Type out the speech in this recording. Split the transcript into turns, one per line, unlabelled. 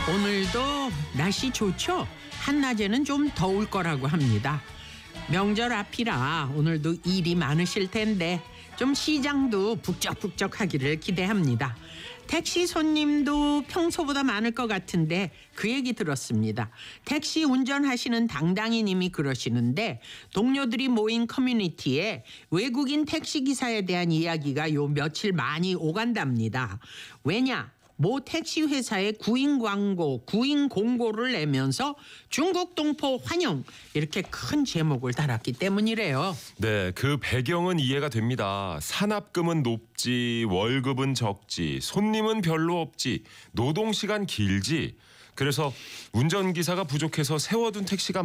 오늘도 날씨 좋죠? 한낮에는 좀 더울 거라고 합니다. 명절 앞이라 오늘도 일이 많으실 텐데 좀 시장도 북적북적하기를 기대합니다. 택시 손님도 평소보다 많을 것 같은데 그 얘기 들었습니다. 택시 운전하시는 당당히님이 그러시는데 동료들이 모인 커뮤니티에 외국인 택시기사에 대한 이야기가 요 며칠 많이 오간답니다. 왜냐? 모 택시 회사에 구인 광고, 구인 공고를 내면서 중국 동포 환영 이렇게 큰 제목을 달았기 때문이래요.
네, 그 배경은 이해가 됩니다. 산업금은 높지, 월급은 적지, 손님은 별로 없지, 노동시간 길지. 그래서 운전기사가 부족해서 세워둔 택시가